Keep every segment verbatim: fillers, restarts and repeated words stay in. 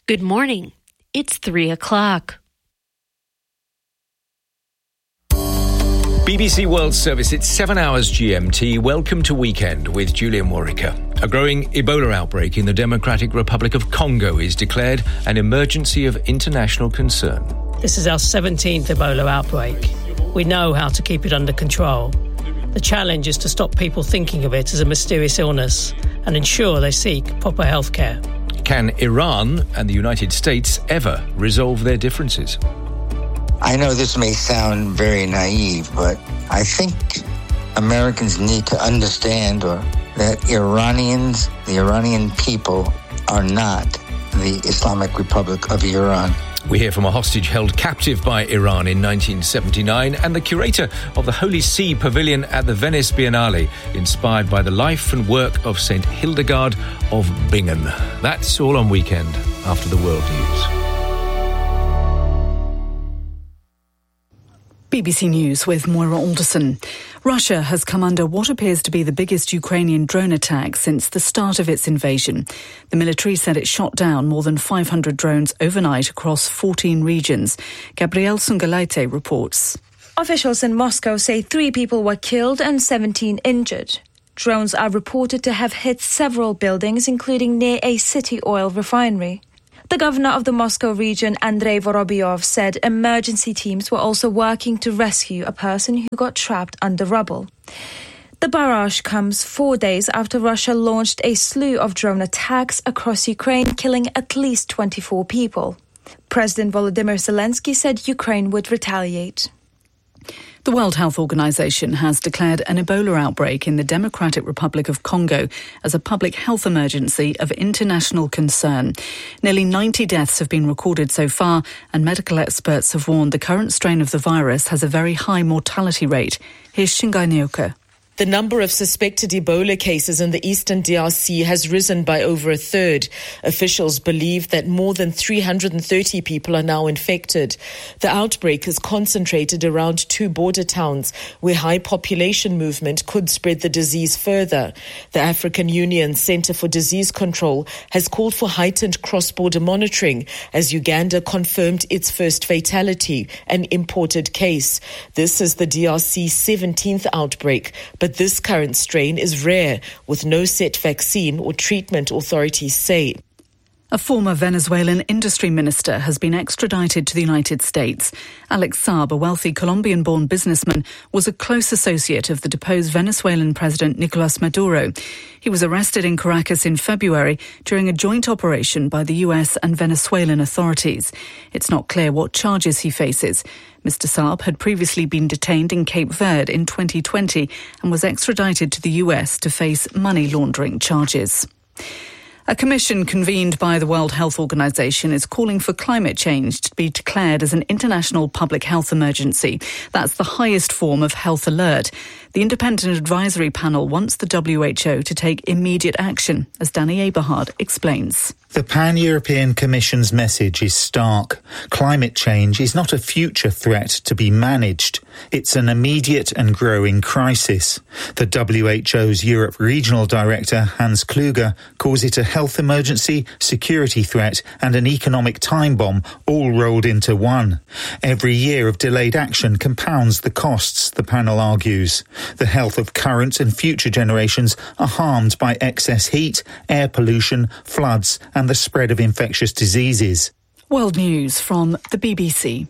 Good morning. It's three o'clock. B B C World Service, it's seven hours G M T. Welcome to Weekend with Julian Warwicker. A growing Ebola outbreak in the Democratic Republic of Congo is declared an emergency of international concern. This is our seventeenth Ebola outbreak. We know how to keep it under control. The challenge is to stop people thinking of it as a mysterious illness and ensure they seek proper health care. Can Iran and the United States ever resolve their differences? I know this may sound very naive, but I think Americans need to understand or that Iranians, the Iranian people, are not the Islamic Republic of Iran. We hear from a hostage held captive by Iran in nineteen seventy-nine and the curator of the Holy See Pavilion at the Venice Biennale, inspired by the life and work of Saint Hildegard of Bingen. That's all on Weekend after the World News. B B C News with Moira Alderson. Russia has come under what appears to be the biggest Ukrainian drone attack since the start of its invasion. The military said it shot down more than five hundred drones overnight across fourteen regions. Gabrielle Sungalaite reports. Officials in Moscow say three people were killed and seventeen injured. Drones are reported to have hit several buildings, including near a city oil refinery. The governor of the Moscow region, Andrei Vorobyov, said emergency teams were also working to rescue a person who got trapped under rubble. The barrage comes four days after Russia launched a slew of drone attacks across Ukraine, killing at least twenty-four people. President Volodymyr Zelensky said Ukraine would retaliate. The World Health Organization has declared an Ebola outbreak in the Democratic Republic of Congo as a public health emergency of international concern. Nearly ninety deaths have been recorded so far, and medical experts have warned the current strain of the virus has a very high mortality rate. Here's Shingai Nyoka. The number of suspected Ebola cases in the eastern D R C has risen by over a third. Officials believe that more than three hundred thirty people are now infected. The outbreak is concentrated around two border towns where high population movement could spread the disease further. The African Union Centre for Disease Control has called for heightened cross-border monitoring as Uganda confirmed its first fatality, an imported case. This is the D R C's seventeenth outbreak. But this current strain is rare, with no set vaccine or treatment, authorities say. A former Venezuelan industry minister has been extradited to the United States. Alex Saab, a wealthy Colombian-born businessman, was a close associate of the deposed Venezuelan President Nicolas Maduro. He was arrested in Caracas in February during a joint operation by the U S and Venezuelan authorities. It's not clear what charges he faces. Mister Saab had previously been detained in Cape Verde in twenty twenty and was extradited to the U S to face money laundering charges. A commission convened by the World Health Organization is calling for climate change to be declared as an international public health emergency. That's the highest form of health alert. The independent advisory panel wants the W H O to take immediate action, as Danny Eberhard explains. The Pan-European Commission's message is stark. Climate change is not a future threat to be managed. It's an immediate and growing crisis. The W H O's Europe Regional Director, Hans Kluge, calls it a health emergency, security threat and an economic time bomb all rolled into one. Every year of delayed action compounds the costs, the panel argues. The health of current and future generations are harmed by excess heat, air pollution, floods and the spread of infectious diseases. World News from the B B C.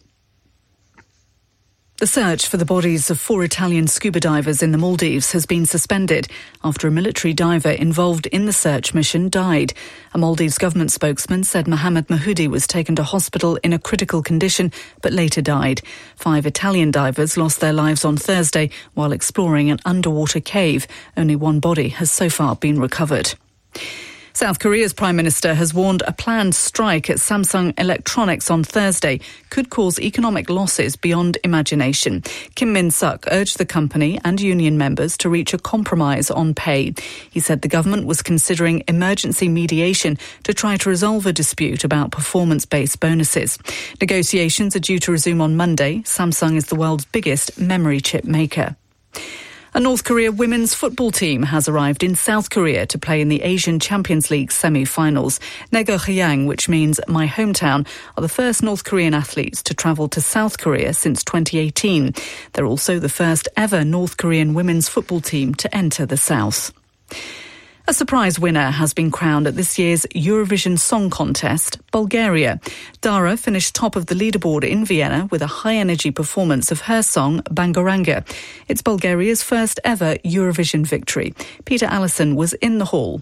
The search for the bodies of four Italian scuba divers in the Maldives has been suspended after a military diver involved in the search mission died. A Maldives government spokesman said Mohammed Mahoudi was taken to hospital in a critical condition but later died. Five Italian divers lost their lives on Thursday while exploring an underwater cave. Only one body has so far been recovered. South Korea's Prime Minister has warned a planned strike at Samsung Electronics on Thursday could cause economic losses beyond imagination. Kim Min-suk urged the company and union members to reach a compromise on pay. He said the government was considering emergency mediation to try to resolve a dispute about performance-based bonuses. Negotiations are due to resume on Monday. Samsung is the world's biggest memory chip maker. A North Korea women's football team has arrived in South Korea to play in the Asian Champions League semi-finals. Naegohyang, which means my hometown, are the first North Korean athletes to travel to South Korea since twenty eighteen. They're also the first ever North Korean women's football team to enter the South. A surprise winner has been crowned at this year's Eurovision Song Contest, Bulgaria. Dara finished top of the leaderboard in Vienna with a high-energy performance of her song, Bangaranga. It's Bulgaria's first ever Eurovision victory. Peter Allison was in the hall.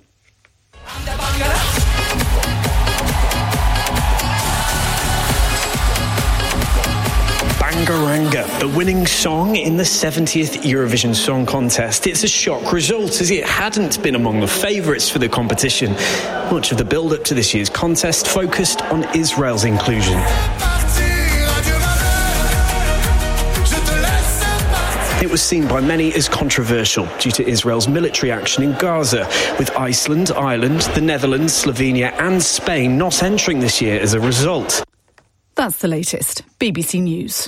Bangaranga, the winning song in the seventieth Eurovision Song Contest. It's a shock result, as it hadn't been among the favourites for the competition. Much of the build-up to this year's contest focused on Israel's inclusion. It was seen by many as controversial due to Israel's military action in Gaza, with Iceland, Ireland, the Netherlands, Slovenia and Spain not entering this year as a result. That's the latest. B B C News.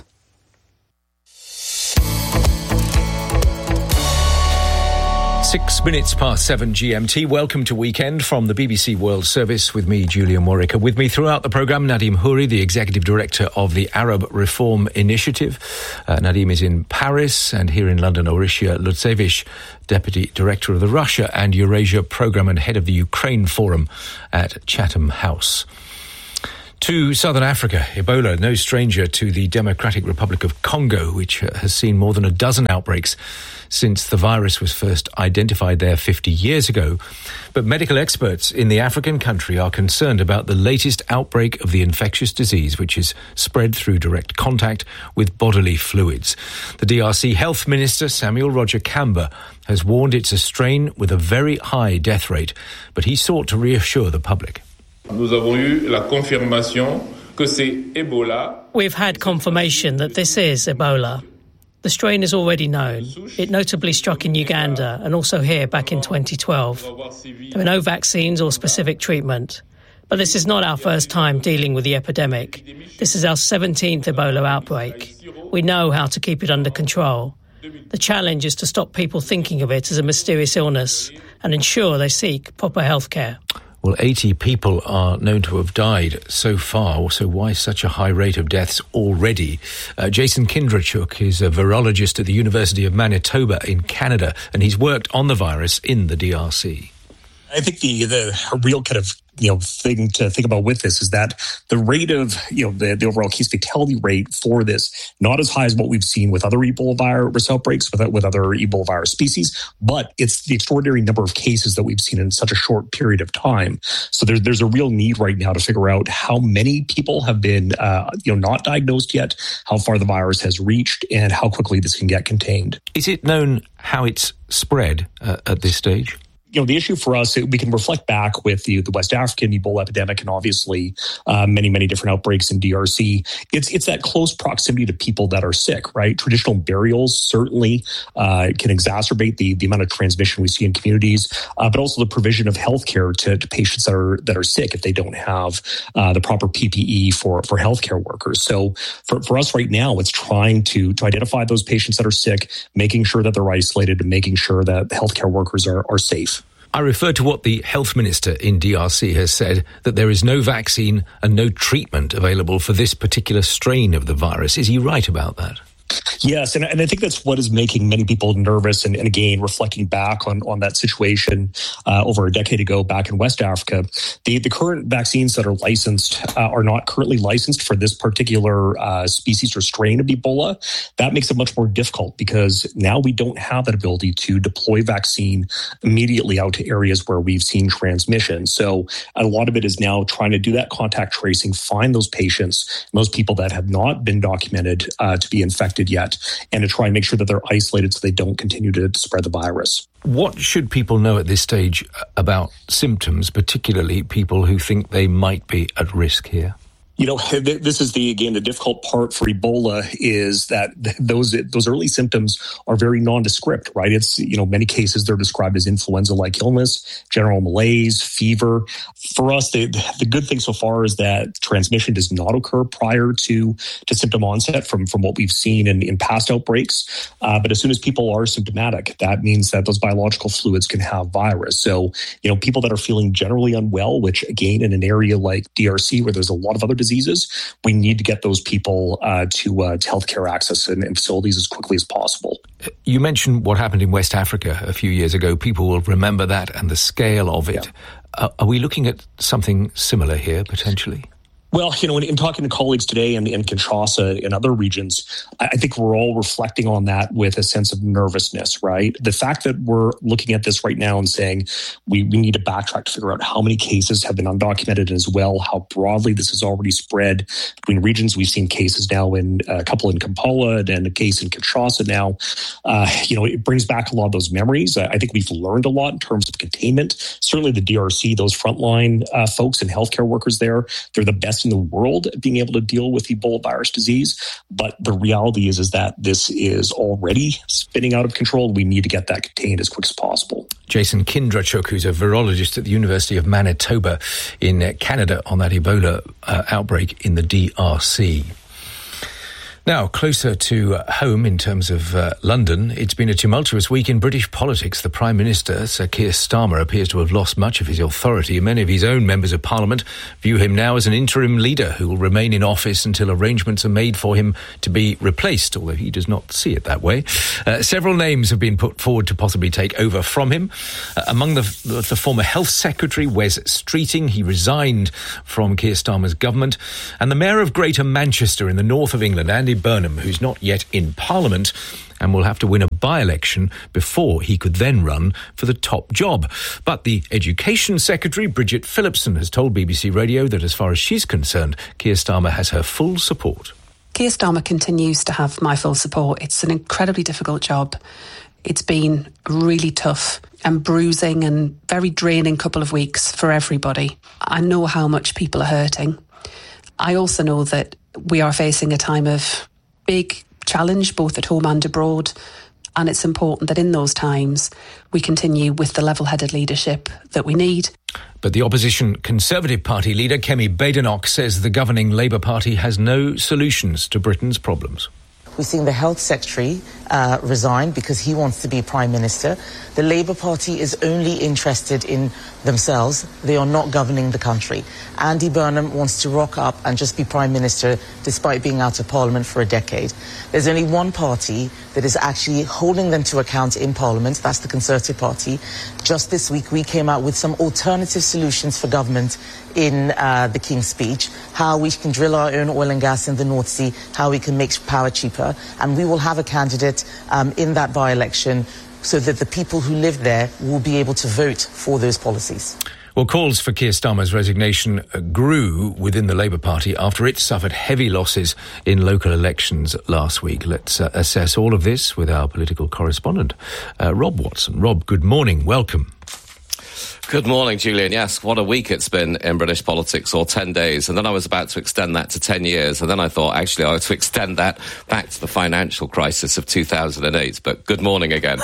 Six minutes past seven G M T. Welcome to Weekend from the B B C World Service with me, Julian Warwick. With me throughout the programme, Nadim Houri, the Executive Director of the Arab Reform Initiative. Uh, Nadim is in Paris, and here in London, Orysia Lutsevich, Deputy Director of the Russia and Eurasia Programme and Head of the Ukraine Forum at Chatham House. To Southern Africa, Ebola, no stranger to the Democratic Republic of Congo, which has seen more than a dozen outbreaks since the virus was first identified there fifty years ago. But medical experts in the African country are concerned about the latest outbreak of the infectious disease, which is spread through direct contact with bodily fluids. The D R C Health Minister, Samuel Roger Kamba, has warned it's a strain with a very high death rate, but he sought to reassure the public. Nous avons eu la confirmation que c'est Ebola. We've had confirmation that this is Ebola. The strain is already known. It notably struck in Uganda and also here back in twenty twelve. There are no vaccines or specific treatment. But this is not our first time dealing with the epidemic. This is our seventeenth Ebola outbreak. We know how to keep it under control. The challenge is to stop people thinking of it as a mysterious illness and ensure they seek proper health care. Well, eighty people are known to have died so far, so why such a high rate of deaths already? Uh, Jason Kindrachuk is a virologist at the University of Manitoba in Canada, and he's worked on the virus in the D R C. I think the the real kind of you know thing to think about with this is that the rate of you know the, the overall case fatality rate for this not as high as what we've seen with other Ebola virus outbreaks with with other Ebola virus species, but it's the extraordinary number of cases that we've seen in such a short period of time. So there's there's a real need right now to figure out how many people have been uh, you know not diagnosed yet, how far the virus has reached, and how quickly this can get contained. Is it known how it's spread uh, at this stage? You know, the issue for us, we can reflect back with the, the West African Ebola epidemic and obviously uh, many, many different outbreaks in D R C. It's it's that close proximity to people that are sick, right? Traditional burials certainly uh, can exacerbate the, the amount of transmission we see in communities, uh, but also the provision of healthcare to, to patients that are that are sick if they don't have uh, the proper P P E for, for healthcare workers. So for, for us right now, it's trying to, to identify those patients that are sick, making sure that they're isolated, and making sure that healthcare workers are, are safe. I refer to what the health minister in D R C has said, that there is no vaccine and no treatment available for this particular strain of the virus. Is he right about that? Yes, and, and I think that's what is making many people nervous. And, and again, reflecting back on, on that situation uh, over a decade ago back in West Africa, the, the current vaccines that are licensed uh, are not currently licensed for this particular uh, species or strain of Ebola. That makes it much more difficult because now we don't have that ability to deploy vaccine immediately out to areas where we've seen transmission. So a lot of it is now trying to do that contact tracing, find those patients, those people that have not been documented uh, to be infected yet, and to try and make sure that they're isolated so they don't continue to spread the virus. What should people know at this stage about symptoms, particularly people who think they might be at risk here? You know, this is the, again, the difficult part for Ebola is that those those early symptoms are very nondescript, right? It's, you know, many cases they're described as influenza-like illness, general malaise, fever. For us, the, the good thing so far is that transmission does not occur prior to, to symptom onset from, from what we've seen in, in past outbreaks. Uh, but as soon as people are symptomatic, that means that those biological fluids can have virus. So, you know, people that are feeling generally unwell, which again, in an area like D R C where there's a lot of other diseases, we need to get those people uh, to, uh, to healthcare access and, and facilities as quickly as possible. You mentioned what happened in West Africa a few years ago. People will remember that and the scale of it. Yeah. Uh, are we looking at something similar here, potentially? Well, you know, in, in talking to colleagues today in, in Kinshasa and other regions, I, I think we're all reflecting on that with a sense of nervousness, right? The fact that we're looking at this right now and saying we, we need to backtrack to figure out how many cases have been undocumented as well, how broadly this has already spread between regions. We've seen cases now in uh, a couple in Kampala and a case in Kinshasa now. Uh, you know, it brings back a lot of those memories. I, I think we've learned a lot in terms of containment. Certainly the D R C, those frontline uh, folks and healthcare workers there, they're the best in the world at being able to deal with Ebola virus disease. But the reality is, is that this is already spinning out of control. We need to get that contained as quick as possible. Jason Kindrachuk, who's a virologist at the University of Manitoba in Canada on that Ebola uh, outbreak in the D R C. Now, closer to home in terms of uh, London, it's been a tumultuous week in British politics. The Prime Minister, Sir Keir Starmer, appears to have lost much of his authority. Many of his own members of Parliament view him now as an interim leader who will remain in office until arrangements are made for him to be replaced, although he does not see it that way. Uh, several names have been put forward to possibly take over from him. Uh, among the, the former Health Secretary, Wes Streeting, he resigned from Keir Starmer's government, and the Mayor of Greater Manchester in the north of England, Andy Burnham, who's not yet in Parliament and will have to win a by-election before he could then run for the top job. But the Education Secretary, Bridget Phillipson, has told B B C Radio that as far as she's concerned, Keir Starmer has her full support. Keir Starmer continues to have my full support. It's an incredibly difficult job. It's been really tough and bruising and very draining couple of weeks for everybody. I know how much people are hurting. I also know that we are facing a time of big challenge, both at home and abroad. And it's important that in those times we continue with the level-headed leadership that we need. But the opposition Conservative Party leader, Kemi Badenoch, says the governing Labour Party has no solutions to Britain's problems. We've seen the Health Secretary uh, resign because he wants to be Prime Minister. The Labour Party is only interested in themselves. They are not governing the country. Andy Burnham wants to rock up and just be Prime Minister despite being out of Parliament for a decade. There's only one party that is actually holding them to account in Parliament. That's the Conservative Party. Just this week, we came out with some alternative solutions for government in uh, the King's Speech, how we can drill our own oil and gas in the North Sea, how we can make power cheaper. And we will have a candidate um, in that by-election so that the people who live there will be able to vote for those policies. Well, calls for Keir Starmer's resignation grew within the Labour Party after it suffered heavy losses in local elections last week. Let's uh, assess all of this with our political correspondent, uh, Rob Watson. Rob, good morning. Welcome. Good morning, Julian. Yes, what a week it's been in British politics, or ten days. And then I was about to extend that to ten years. And then I thought, actually, I ought to extend that back to the financial crisis of two thousand eight. But good morning again.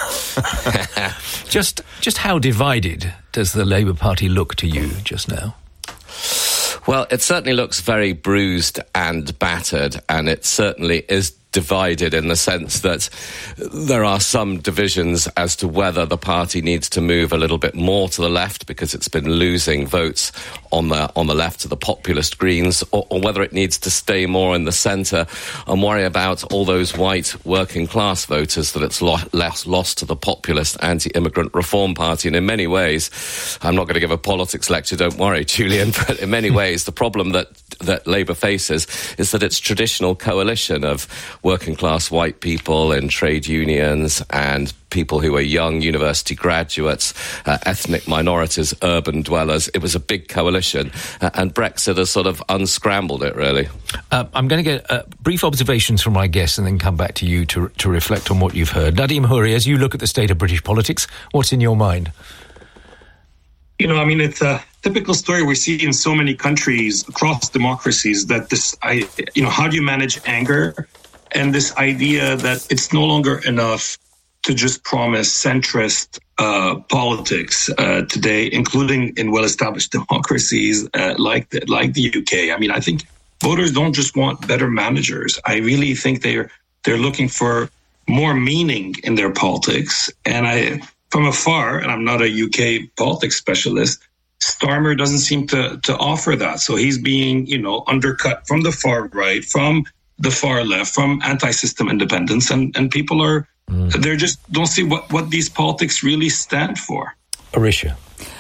just, just how divided does the Labour Party look to you just now? Well, it certainly looks very bruised and battered, and it certainly is divided in the sense that there are some divisions as to whether the party needs to move a little bit more to the left because it's been losing votes on the on the left to the populist Greens, or, or whether it needs to stay more in the centre and worry about all those white working class voters that it's lo- less lost to the populist anti-immigrant Reform Party. And in many ways, I'm not going to give a politics lecture, don't worry, Julian, but in many ways the problem that that Labour faces is that its traditional coalition of working class white people in trade unions and people who are young university graduates, uh, ethnic minorities, urban dwellers. It was a big coalition, uh, and Brexit has sort of unscrambled it, really. Uh, I'm going to get uh, brief observations from my guests and then come back to you to, to reflect on what you've heard. Nadeem Houri, as you look at the state of British politics, what's in your mind? You know, I mean, it's a typical story we see in so many countries across democracies that this, I, you know, how do you manage anger? And this idea that it's no longer enough to just promise centrist uh, politics uh, today, including in well-established democracies uh, like the, like the U K. I mean, I think voters don't just want better managers. I really think they're they're looking for more meaning in their politics. And I, from afar, and I'm not a U K politics specialist, Starmer doesn't seem to to offer that. So he's being, you know, undercut from the far right, from the far left, from anti-system independence, and, and people are, mm. they just don't see what, what these politics really stand for. Arisha.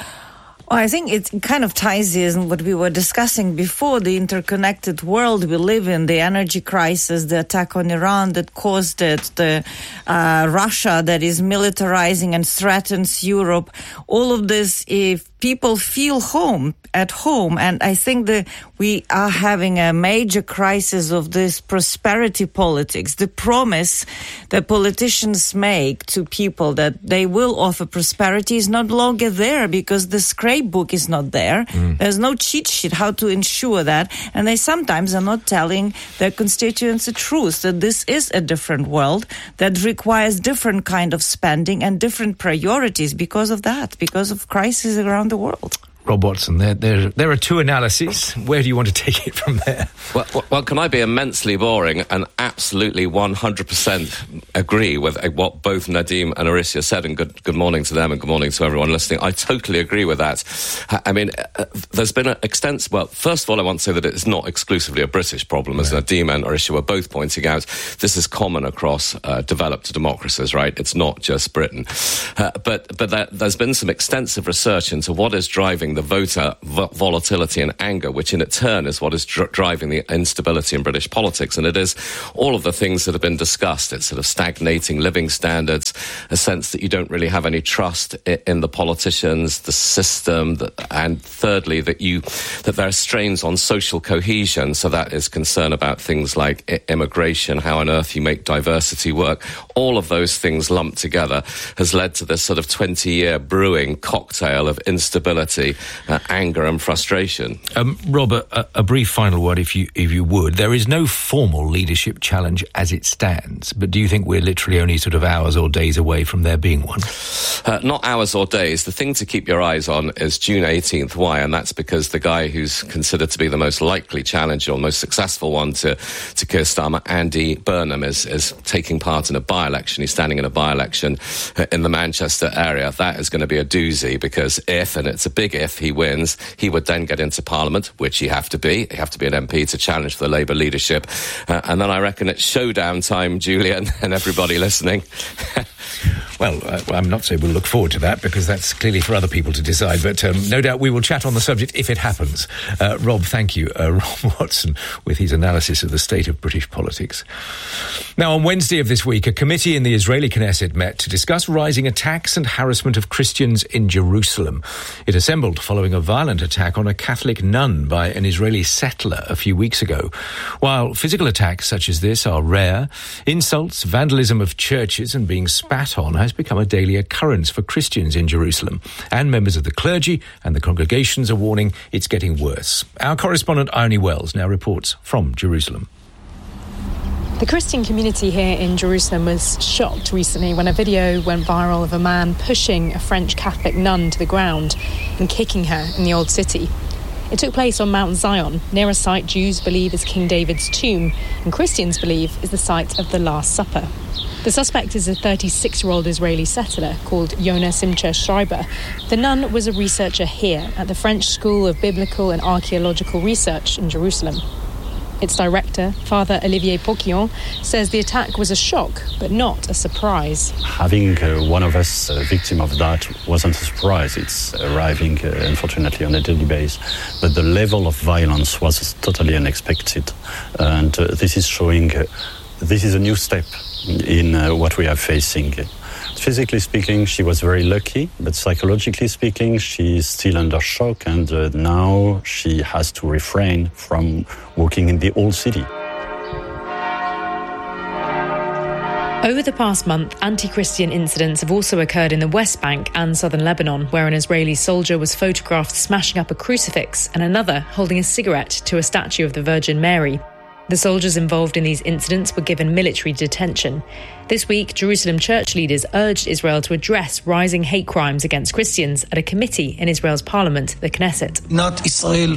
Well, I think it kind of ties in what we were discussing before, the interconnected world we live in, the energy crisis, the attack on Iran that caused it, the uh, Russia that is militarizing and threatens Europe. All of this, if people feel home at home, and I think that we are having a major crisis of this prosperity politics, the promise that politicians make to people that they will offer prosperity is no longer there because the scrape book is not there. Mm. There's no cheat sheet how to ensure that, and they sometimes are not telling their constituents the truth, that this is a different world that requires different kind of spending and different priorities because of that, because of crises around the world. Rob Watson, there, there, there are two analyses. Where do you want to take it from there? Well, well, can I be immensely boring and absolutely one hundred percent agree with what both Nadeem and Arisha said, and good, good morning to them and good morning to everyone listening. I totally agree with that. I mean, uh, there's been an extensive... Well, first of all, I want to say that it's not exclusively a British problem, as right. Nadeem and Arisha were both pointing out. This is common across uh, developed democracies, right? It's not just Britain. Uh, but but that, there's been some extensive research into what is driving the voter v- volatility and anger, which in its turn is what is dr- driving the instability in British politics. And it is all of the things that have been discussed. It's sort of stagnating living standards, a sense that you don't really have any trust I- in the politicians, the system, that, and thirdly, that you that there are strains on social cohesion. So that is concern about things like I- immigration, how on earth you make diversity work. All of those things lumped together has led to this sort of twenty-year brewing cocktail of instability, Uh, anger and frustration. Um, Robert, a, a brief final word, if you if you would. There is no formal leadership challenge as it stands, but do you think we're literally only sort of hours or days away from there being one? Uh, not hours or days. The thing to keep your eyes on is June eighteenth. Why? And that's because the guy who's considered to be the most likely challenger or most successful one to, to Keir Starmer, Andy Burnham, is, is taking part in a by-election. He's standing in a by-election in the Manchester area. That is going to be a doozy, because if, and it's a big if, he wins, he would then get into Parliament, which he have to be. He have to be an M P to challenge the Labour leadership. Uh, and then I reckon it's showdown time, Julian, and everybody listening. Well, uh, I'm not saying we'll look forward to that, because that's clearly for other people to decide. But um, no doubt we will chat on the subject if it happens. Uh, Rob, thank you. Uh, Rob Watson with his analysis of the state of British politics. Now, on Wednesday of this week, a committee in the Israeli Knesset met to discuss rising attacks and harassment of Christians in Jerusalem. It assembled following a violent attack on a Catholic nun by an Israeli settler a few weeks ago. While physical attacks such as this are rare, insults, vandalism of churches and being spat on has become a daily occurrence for Christians in Jerusalem, and members of the clergy and the congregations are warning it's getting worse. Our correspondent Ione Wells now reports from Jerusalem. The Christian community here in Jerusalem was shocked recently when a video went viral of a man pushing a French Catholic nun to the ground and kicking her in the Old City. It took place on Mount Zion, near a site Jews believe is King David's tomb and Christians believe is the site of the Last Supper. The suspect is a thirty-six-year-old Israeli settler called Yonah Simcha Schreiber. The nun was a researcher here at the French School of Biblical and Archaeological Research in Jerusalem. Its director, Father Olivier Poquillon, says the attack was a shock, but not a surprise. Having uh, one of us a victim of that wasn't a surprise. It's arriving, uh, unfortunately, on a daily basis. But the level of violence was totally unexpected. And uh, this is showing, uh, this is a new step in uh, what we are facing. Physically speaking, she was very lucky, but psychologically speaking, she is still under shock, and uh, now she has to refrain from walking in the old city. Over the past month, anti-Christian incidents have also occurred in the West Bank and southern Lebanon, where an Israeli soldier was photographed smashing up a crucifix and another holding a cigarette to a statue of the Virgin Mary. The soldiers involved in these incidents were given military detention. This week, Jerusalem church leaders urged Israel to address rising hate crimes against Christians at a committee in Israel's parliament, the Knesset. Not Israel.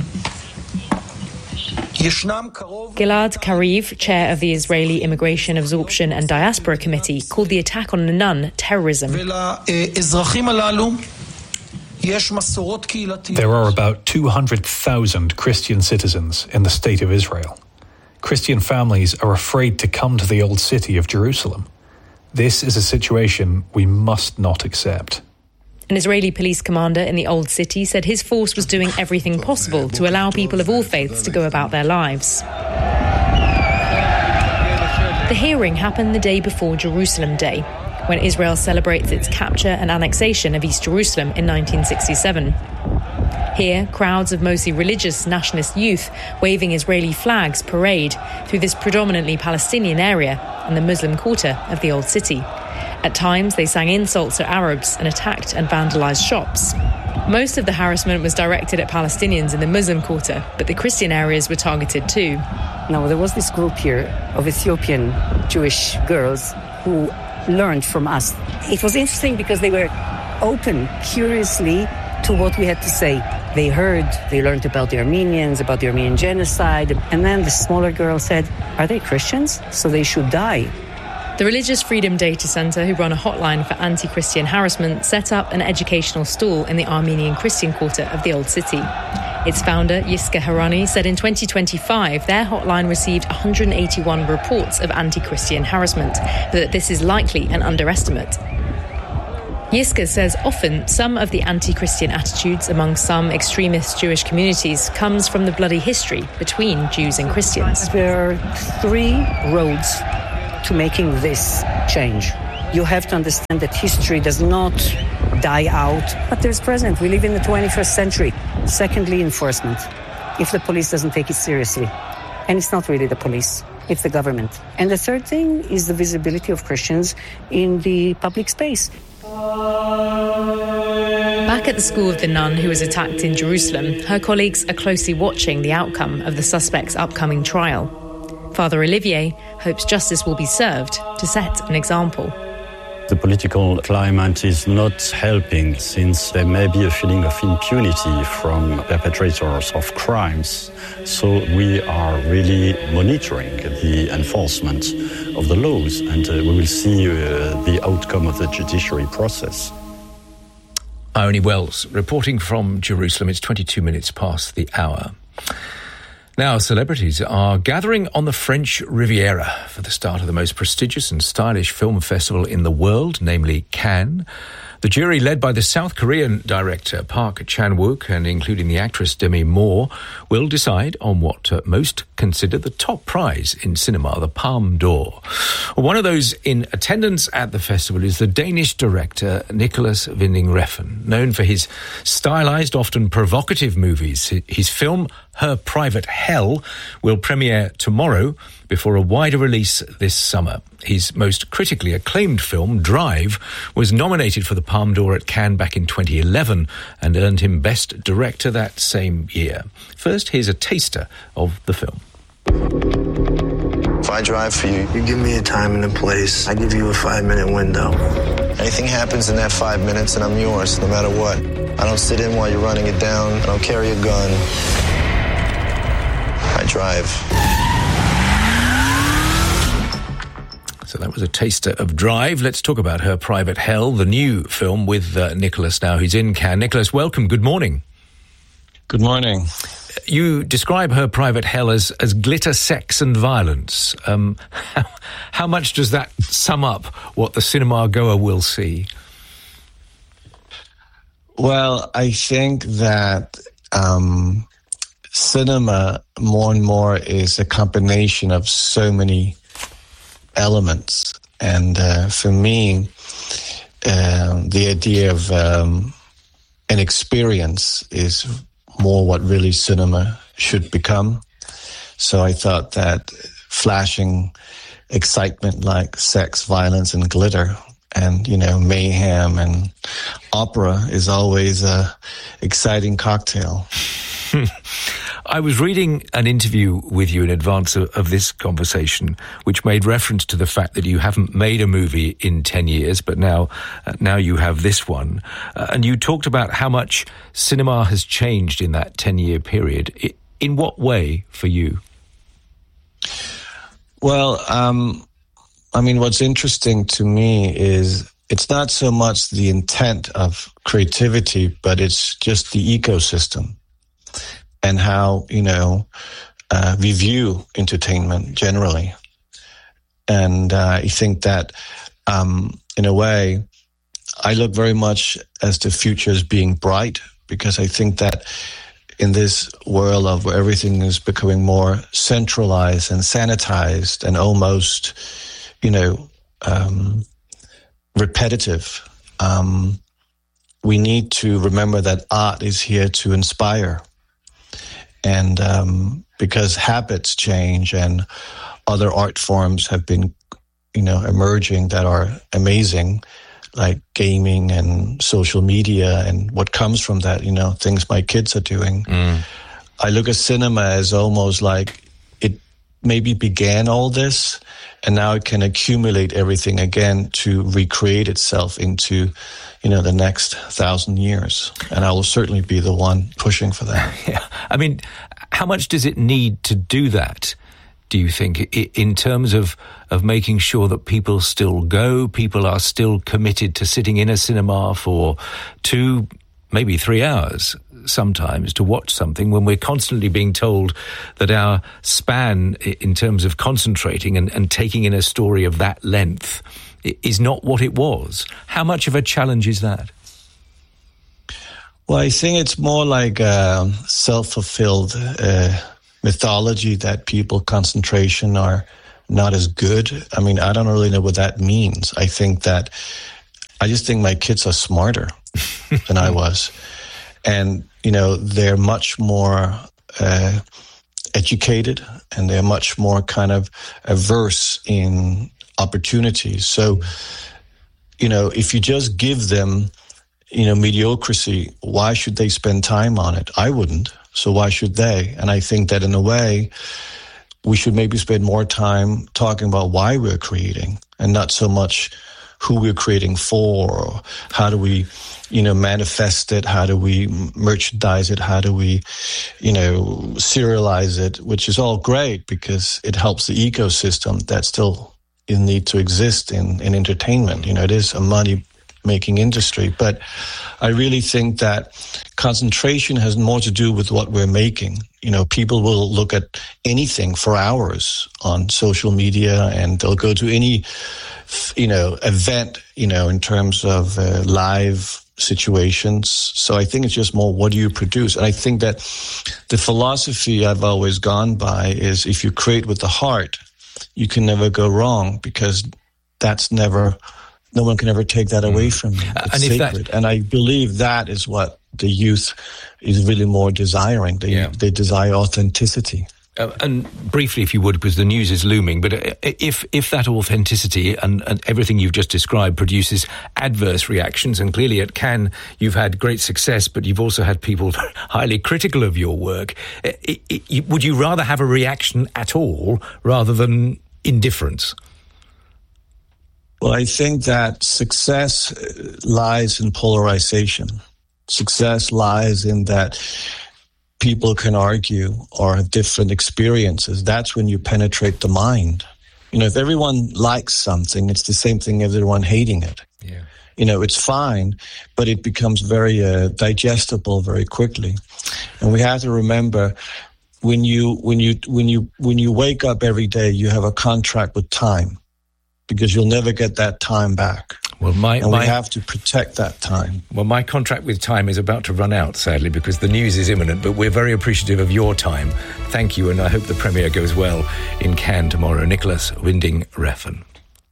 Gilad Kariv, chair of the Israeli Immigration, Absorption and Diaspora Committee, called the attack on a nun terrorism. There are about two hundred thousand Christian citizens in the state of Israel. Christian families are afraid to come to the old city of Jerusalem. This is a situation we must not accept. An Israeli police commander in the Old City said his force was doing everything possible to allow people of all faiths to go about their lives. The hearing happened the day before Jerusalem Day, when Israel celebrates its capture and annexation of East Jerusalem in nineteen sixty-seven. Here, crowds of mostly religious nationalist youth waving Israeli flags parade through this predominantly Palestinian area and the Muslim quarter of the Old City. At times, they sang insults to Arabs and attacked and vandalised shops. Most of the harassment was directed at Palestinians in the Muslim quarter, but the Christian areas were targeted too. Now, there was this group here of Ethiopian Jewish girls who learned from us. It was interesting because they were open, curiously, to what we had to say. They heard, they learned about the Armenians, about the Armenian genocide, and then the smaller girl said, are they Christians? So they should die. The Religious Freedom Data Centre, who run a hotline for anti-Christian harassment, set up an educational stall in the Armenian Christian quarter of the Old City. Its founder, Yiska Harani, said in twenty twenty-five their hotline received one hundred eighty-one reports of anti-Christian harassment, but that this is likely an underestimate. Yiska says often some of the anti-Christian attitudes among some extremist Jewish communities comes from the bloody history between Jews and Christians. There are three roads to making this change. You have to understand that history does not die out, but there's present. We live in the twenty-first century. Secondly, enforcement. If the police doesn't take it seriously, and it's not really the police, it's the government. And the third thing is the visibility of Christians in the public space. Back at the school of the nun who was attacked in Jerusalem, her colleagues are closely watching the outcome of the suspect's upcoming trial. Father Olivier hopes justice will be served to set an example. The political climate is not helping, since there may be a feeling of impunity from perpetrators of crimes. So we are really monitoring the enforcement of the laws, and uh, we will see uh, the outcome of the judiciary process. Ione Wells reporting from Jerusalem. It's twenty-two minutes past the hour. Now, celebrities are gathering on the French Riviera for the start of the most prestigious and stylish film festival in the world, namely Cannes. The jury, led by the South Korean director Park Chan-wook and including the actress Demi Moore, will decide on what uh, most consider the top prize in cinema, the Palme d'Or. One of those in attendance at the festival is the Danish director Nicolas Winding Refn, known for his stylized, often provocative movies. His film Her Private Hell will premiere tomorrow before a wider release this summer. His most critically acclaimed film, Drive, was nominated for the Palme d'Or at Cannes back in twenty eleven and earned him Best Director that same year. First, here's a taster of the film. If I drive for you, you give me a time and a place. I give you a five-minute window. Anything happens in that five minutes and I'm yours, no matter what. I don't sit in while you're running it down. I don't carry a gun. I drive. So that was a taster of Drive. Let's talk about Her Private Hell, the new film with uh, Nicolas now, who's in Cannes. Nicolas, welcome. Good morning. Good morning. You describe Her Private Hell as, as glitter, sex and violence. Um, how, how much does that sum up what the cinema goer will see? Well, I think that um, cinema more and more is a combination of so many elements. And uh, for me, uh, the idea of um, an experience is more what really cinema should become. So I thought that flashing excitement like sex, violence, and glitter. And, you know, mayhem and opera is always a exciting cocktail. I was reading an interview with you in advance of, of this conversation, which made reference to the fact that you haven't made a movie in ten years, but now uh, now you have this one. Uh, and you talked about how much cinema has changed in that ten-year period. I, in what way for you? Well, um, I mean, what's interesting to me is it's not so much the intent of creativity, but it's just the ecosystem. And how, you know, uh, we view entertainment generally. And uh, I think that, um, in a way, I look very much as the future as being bright, because I think that in this world of where everything is becoming more centralized and sanitized and almost, you know, um, repetitive, um, we need to remember that art is here to inspire. And um, because habits change and other art forms have been, you know, emerging that are amazing, like gaming and social media and what comes from that, you know, things my kids are doing. Mm. I look at cinema as almost like it maybe began all this and now it can accumulate everything again to recreate itself into, you know, the next thousand years. And I will certainly be the one pushing for that. Yeah. I mean, how much does it need to do that, do you think, in terms of, of making sure that people still go, people are still committed to sitting in a cinema for two, maybe three hours sometimes to watch something, when we're constantly being told that our span in terms of concentrating and, and taking in a story of that length is not what it was? How much of a challenge is that? Well, I think it's more like a self-fulfilled uh, mythology that people concentration are not as good. I mean, I don't really know what that means. I think that, I just think my kids are smarter than I was. And, you know, they're much more uh, educated and they're much more kind of averse in opportunities. So, you know, if you just give them, you know, mediocrity, why should they spend time on it? I wouldn't. So why should they? And I think that in a way, we should maybe spend more time talking about why we're creating and not so much who we're creating for, or how do we, you know, manifest it? How do we merchandise it? How do we, you know, serialize it? Which is all great because it helps the ecosystem that still need to exist in, in entertainment. You know, it is a money making industry, but I really think that concentration has more to do with what we're making. You know, people will look at anything for hours on social media and they'll go to any, you know, event, you know, in terms of uh, live situations. So I think it's just more, what do you produce? And I think that the philosophy I've always gone by is if you create with the heart, you can never go wrong, because that's never, no one can ever take that away from you. It's and sacred. That... And I believe that is what the youth is really more desiring. They, yeah. they desire authenticity. Uh, and briefly, if you would, because the news is looming, but if if that authenticity and, and everything you've just described produces adverse reactions, and clearly at Cannes you've had great success, but you've also had people highly critical of your work, it, it, would you rather have a reaction at all rather than indifference? Well, I think that success lies in polarization. Success lies in that people can argue or have different experiences. That's when you penetrate the mind. You know, if everyone likes something, it's the same thing as everyone hating it. Yeah. You know, it's fine, but it becomes very uh, digestible very quickly. And we have to remember, when you when you when you when you wake up every day, you have a contract with time, because you'll never get that time back. Well, my, and we my, have to protect that time. Well, my contract with time is about to run out, sadly, because the news is imminent, but we're very appreciative of your time. Thank you, and I hope the premiere goes well in Cannes tomorrow. Nicholas Winding Refn.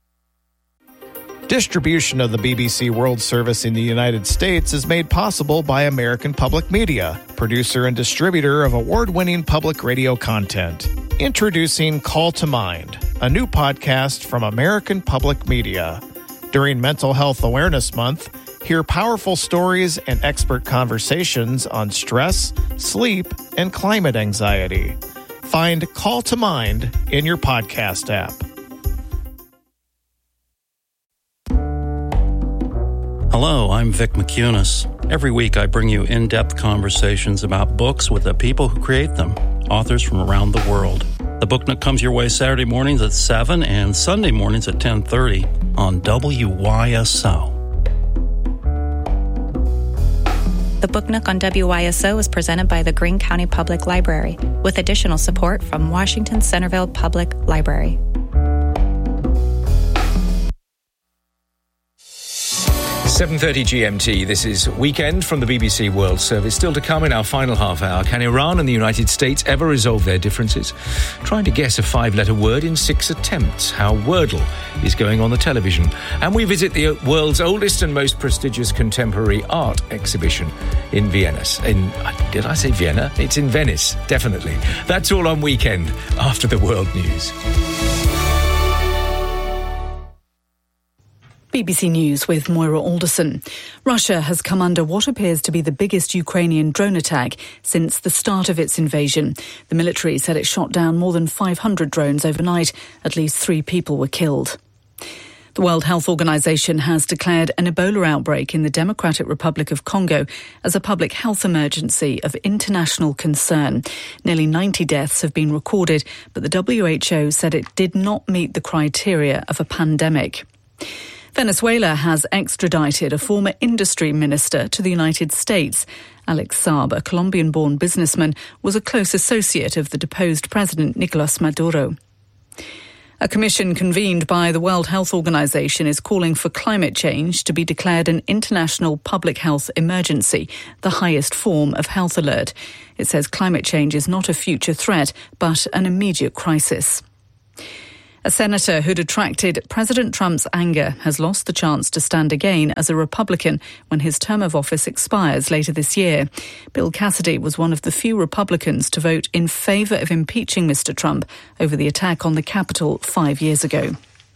Distribution of the B B C World Service in the United States is made possible by American Public Media, producer and distributor of award-winning public radio content. Introducing Call to Mind, a new podcast from American Public Media. During Mental Health Awareness Month, hear powerful stories and expert conversations on stress, sleep, and climate anxiety. Find Call to Mind in your podcast app. Hello, I'm Vic McCunis. Every week I bring you in-depth conversations about books with the people who create them, authors from around the world. The Book Nook comes your way Saturday mornings at seven and Sunday mornings at ten thirty on W Y S O. The Book Nook on W Y S O is presented by the Greene County Public Library, with additional support from Washington Centerville Public Library. seven thirty G M T. This is Weekend from the B B C World Service. Still to come in our final half hour. Can Iran and the United States ever resolve their differences? Trying to guess a five-letter word in six attempts. How Wordle is going on the television. And we visit the world's oldest and most prestigious contemporary art exhibition in Vienna. In, did I say Vienna? It's in Venice, definitely. That's all on Weekend after the world news. B B C News with Moira Alderson. Russia has come under what appears to be the biggest Ukrainian drone attack since the start of its invasion. The military said it shot down more than five hundred drones overnight. At least three people were killed. The World Health Organization has declared an Ebola outbreak in the Democratic Republic of Congo as a public health emergency of international concern. Nearly ninety deaths have been recorded, but the W H O said it did not meet the criteria of a pandemic. Venezuela has extradited a former industry minister to the United States. Alex Saab, a Colombian-born businessman, was a close associate of the deposed president Nicolas Maduro. A commission convened by the World Health Organization is calling for climate change to be declared an international public health emergency, the highest form of health alert. It says climate change is not a future threat, but an immediate crisis. A senator who'd attracted President Trump's anger has lost the chance to stand again as a Republican when his term of office expires later this year. Bill Cassidy was one of the few Republicans to vote in favour of impeaching Mister Trump over the attack on the Capitol five years ago.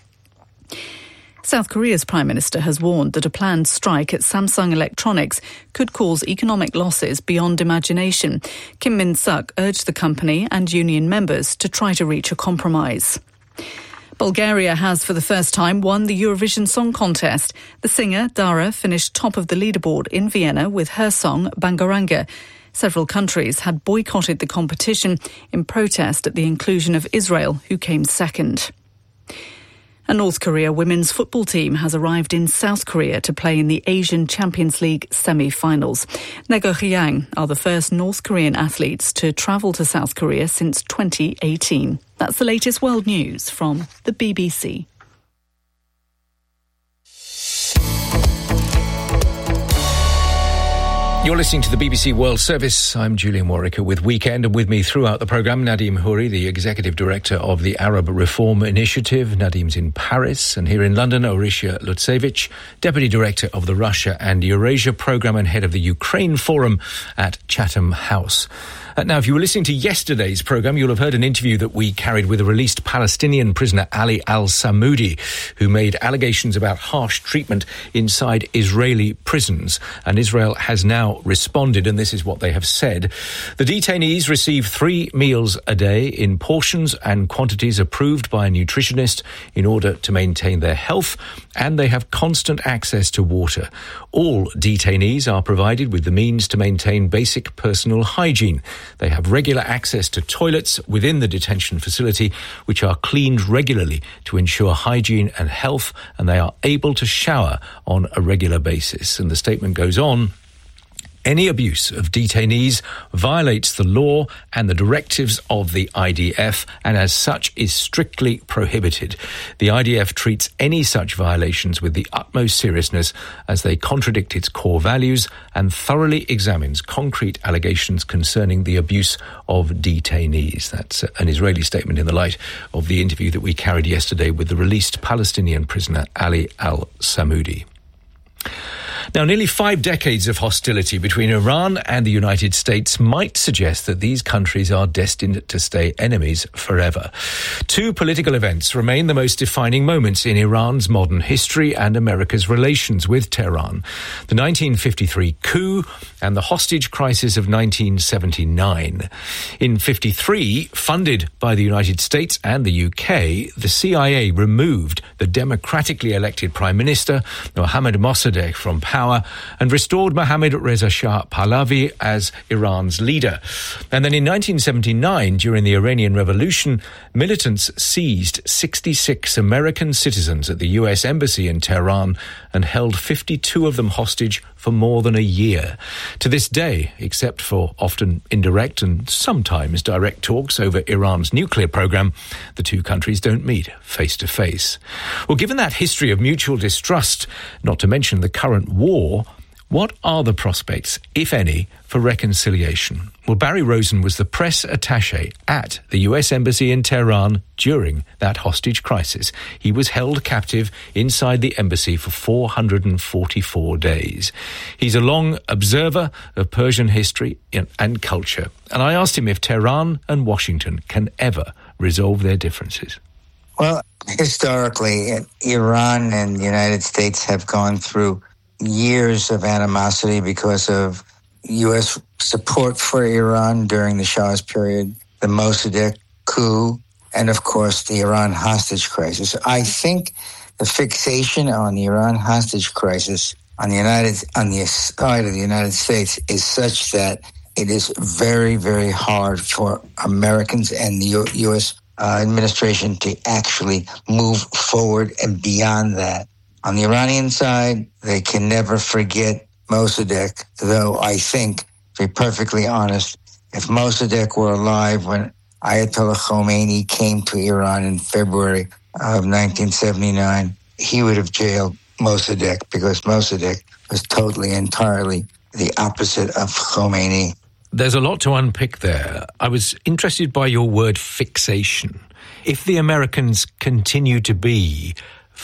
South Korea's Prime Minister has warned that a planned strike at Samsung Electronics could cause economic losses beyond imagination. Kim Min-suk urged the company and union members to try to reach a compromise. Bulgaria has for the first time won the Eurovision Song Contest. The singer, Dara, finished top of the leaderboard in Vienna with her song, Bangaranga. Several countries had boycotted the competition in protest at the inclusion of Israel, who came second. A North Korea women's football team has arrived in South Korea to play in the Asian Champions League semi-finals. Nago Hyang are the first North Korean athletes to travel to South Korea since twenty eighteen. That's the latest world news from the B B C. You're listening to the B B C World Service. I'm Julian Warwick with Weekend, and with me throughout the programme, Nadim Houri, the Executive Director of the Arab Reform Initiative. Nadim's in Paris, and here in London, Orysia Lutsevich, Deputy Director of the Russia and Eurasia Programme and Head of the Ukraine Forum at Chatham House. Uh, now, if you were listening to yesterday's programme, you'll have heard an interview that we carried with a released Palestinian prisoner, Ali al-Samoudi, who made allegations about harsh treatment inside Israeli prisons. And Israel has now responded, and this is what they have said. The detainees receive three meals a day in portions and quantities approved by a nutritionist in order to maintain their health, and they have constant access to water. All detainees are provided with the means to maintain basic personal hygiene. They have regular access to toilets within the detention facility, which are cleaned regularly to ensure hygiene and health, and they are able to shower on a regular basis. And the statement goes on: any abuse of detainees violates the law and the directives of the I D F, and as such is strictly prohibited. The I D F treats any such violations with the utmost seriousness as they contradict its core values and thoroughly examines concrete allegations concerning the abuse of detainees. That's an Israeli statement in the light of the interview that we carried yesterday with the released Palestinian prisoner Ali al-Samoudi. Now, nearly five decades of hostility between Iran and the United States might suggest that these countries are destined to stay enemies forever. Two political events remain the most defining moments in Iran's modern history and America's relations with Tehran: the nineteen fifty-three coup and the hostage crisis of nineteen seventy-nine. In fifty-three, funded by the United States and the U K, the C I A removed the democratically elected Prime Minister, Mohammad Mossadegh, from power and restored Mohammad Reza Shah Pahlavi as Iran's leader. And then in nineteen seventy-nine, during the Iranian Revolution, militants seized sixty-six American citizens at the U S Embassy in Tehran and held fifty-two of them hostage for more than a year. To this day, except for often indirect and sometimes direct talks over Iran's nuclear program, the two countries don't meet face to face. Well, given that history of mutual distrust, not to mention the current war, what are the prospects, if any, for reconciliation? Well, Barry Rosen was the press attaché at the U S Embassy in Tehran during that hostage crisis. He was held captive inside the embassy for four hundred forty-four days. He's a long observer of Persian history and culture, and I asked him if Tehran and Washington can ever resolve their differences. Well, historically, Iran and the United States have gone through years of animosity because of U S support for Iran during the Shah's period, the Mossadegh coup, and of course the Iran hostage crisis. I think the fixation on the Iran hostage crisis on the United on the side of the United States is such that it is very, very hard for Americans and the U- U.S. Uh, administration to actually move forward and beyond that. On the Iranian side, they can never forget Mossadegh, though I think, to be perfectly honest, if Mossadegh were alive when Ayatollah Khomeini came to Iran in February of nineteen seventy-nine, he would have jailed Mossadegh because Mossadegh was totally, entirely the opposite of Khomeini. There's a lot to unpick there. I was interested by your word fixation. If the Americans continue to be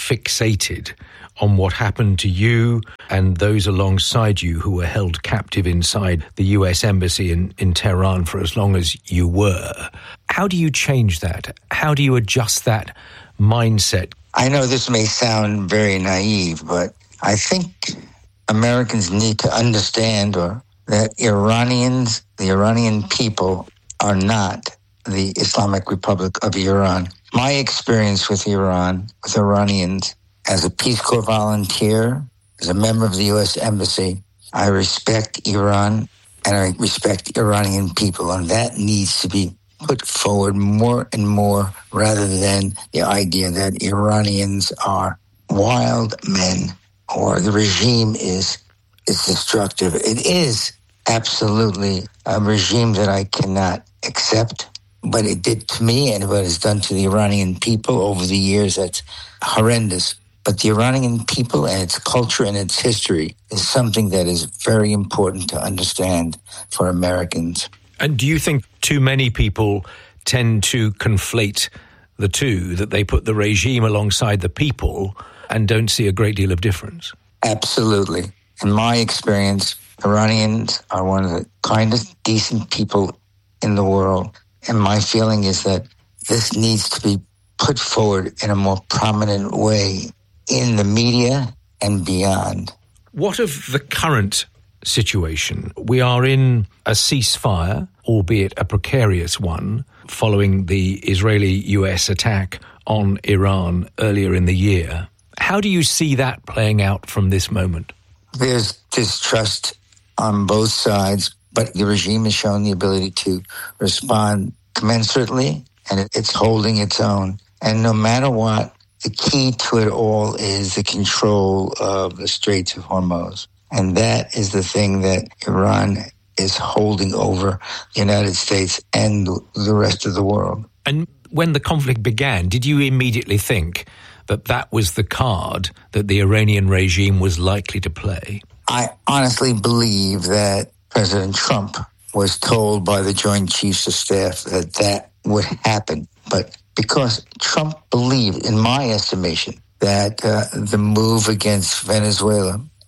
fixated on what happened to you and those alongside you who were held captive inside the U S Embassy in, in Tehran for as long as you were, how do you change that? How do you adjust that mindset? I know this may sound very naive, but I think Americans need to understand or that Iranians, the Iranian people, are not the Islamic Republic of Iran. My experience with Iran, with Iranians, as a Peace Corps volunteer, as a member of the U S Embassy, I respect Iran and I respect Iranian people, and that needs to be put forward more and more rather than the idea that Iranians are wild men or the regime is is destructive. It is absolutely a regime that I cannot accept. What it did to me and what it's done to the Iranian people over the years, that's horrendous. But the Iranian people and its culture and its history is something that is very important to understand for Americans. And do you think too many people tend to conflate the two, that they put the regime alongside the people and don't see a great deal of difference? Absolutely. In my experience, Iranians are one of the kindest, decent people in the world. And my feeling is that this needs to be put forward in a more prominent way in the media and beyond. What of the current situation? We are in a ceasefire, albeit a precarious one, following the Israeli-U S attack on Iran earlier in the year. How do you see that playing out from this moment? There's distrust on both sides, but the regime has shown the ability to respond commensurately, and it's holding its own. And no matter what, the key to it all is the control of the Straits of Hormuz. And that is the thing that Iran is holding over the United States and the rest of the world. And when the conflict began, did you immediately think that that was the card that the Iranian regime was likely to play? I honestly believe that President Trump was told by the Joint Chiefs of Staff that that would happen. But because Trump believed, in my estimation, that uh, the move against Venezuela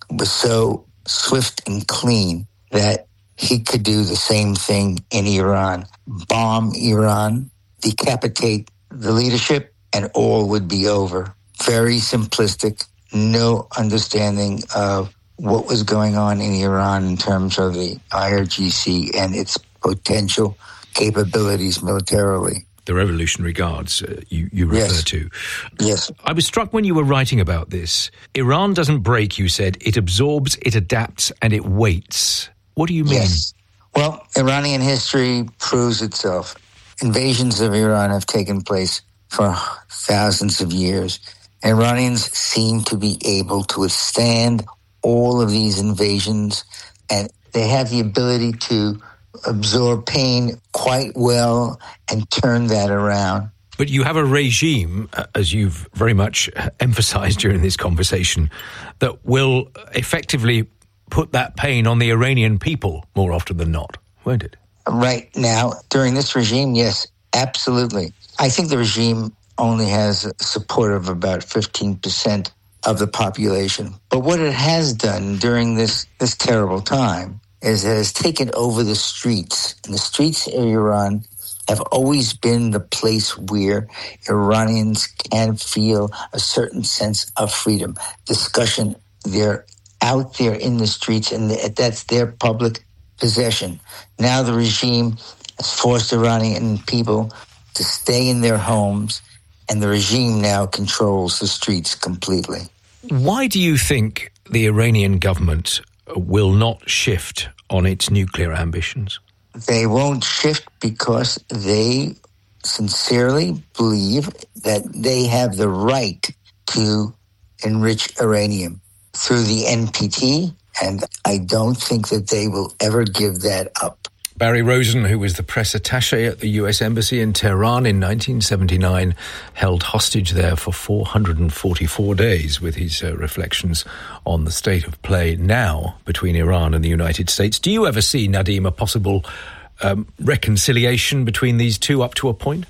was so swift and clean that he could do the same thing in Iran. Bomb Iran, decapitate the leadership, and all would be over. Very simplistic, no understanding of what was going on in Iran in terms of the I R G C and its potential capabilities militarily. The Revolutionary Guards uh, you, you refer yes. to. Yes. I was struck when you were writing about this. Iran doesn't break, you said. It absorbs, it adapts, and it waits. What do you mean? Yes. Well, Iranian history proves itself. Invasions of Iran have taken place for thousands of years. Iranians seem to be able to withstand all of these invasions, and they have the ability to absorb pain quite well and turn that around. But you have a regime, as you've very much emphasized during this conversation, that will effectively put that pain on the Iranian people more often than not, won't it? Right now, during this regime, yes, absolutely. I think the regime only has support of about fifteen percent of the population. But what it has done during this, this terrible time is it has taken over the streets. And the streets of Iran have always been the place where Iranians can feel a certain sense of freedom. Discussion, they're out there in the streets, and that's their public possession. Now the regime has forced Iranian people to stay in their homes, and the regime now controls the streets completely. Why do you think the Iranian government will not shift on its nuclear ambitions? They won't shift because they sincerely believe that they have the right to enrich uranium through the N P T, and I don't think that they will ever give that up. Barry Rosen, who was the press attaché at the U S Embassy in Tehran in nineteen seventy-nine, held hostage there for four hundred forty-four days with his uh, reflections on the state of play now between Iran and the United States. Do you ever see, Nadim, a possible um, reconciliation between these two up to a point?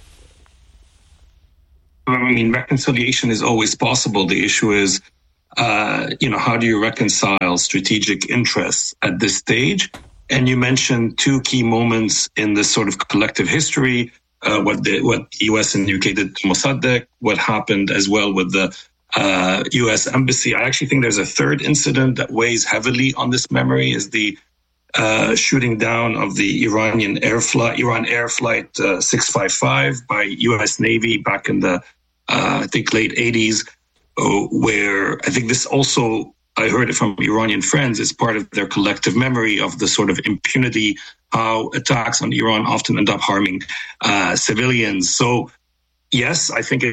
I mean, reconciliation is always possible. The issue is, uh, you know, how do you reconcile strategic interests at this stage? And you mentioned two key moments in this sort of collective history, uh, what the what U S and U K did to Mossadegh, what happened as well with the uh, U S Embassy. I actually think there's a third incident that weighs heavily on this memory, is the uh, shooting down of the Iranian air flight, Iran Air Flight uh, six five five by U S Navy back in the, uh, I think, late eighties, uh, where I think this also, I heard it from Iranian friends, is part of their collective memory of the sort of impunity, how attacks on Iran often end up harming uh, civilians. So, yes, I think